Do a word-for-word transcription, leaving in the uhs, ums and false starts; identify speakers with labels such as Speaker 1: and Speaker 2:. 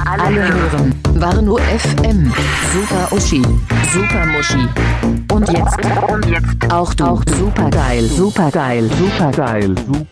Speaker 1: Alle hören Warnow F M. Super Uschi, Super Muschi. Und jetzt, und jetzt auch du. Auch super geil, super geil, super geil, super